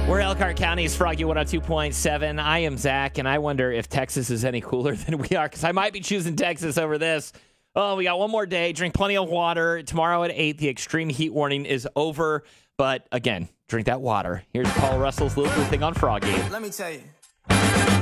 We're Elkhart County's Froggy 102.7. I am Zach, and I wonder if Texas is any cooler than we are, because I might be choosing Texas over this. Oh, we got one more day. Drink plenty of water. Tomorrow at 8, the extreme heat warning is over. But again, drink that water. Here's Paul Russell's little thing on Froggy. Let me tell you.